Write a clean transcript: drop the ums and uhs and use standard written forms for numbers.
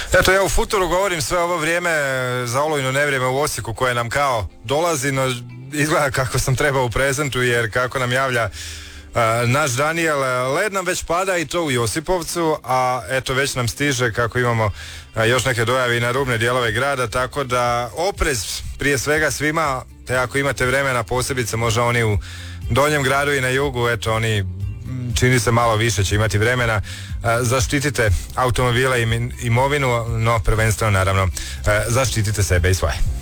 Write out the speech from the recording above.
Eto, ja u futuru govorim sve ovo vrijeme za olujno nevrijeme u Osijeku koje nam kao dolazi, no izgleda kako sam trebao u prezentu, jer kako nam javlja naš Daniel, led nam već pada i to u Josipovcu, a eto već nam stiže kako imamo još neke dojave i na rubne dijelove grada, tako da oprez prije svega svima, te ako imate vremena, posebice možda oni u Donjem gradu i na jugu, eto oni čini se malo više će imati vremena, zaštitite automobile i imovinu, no prvenstveno naravno zaštitite sebe i svoje.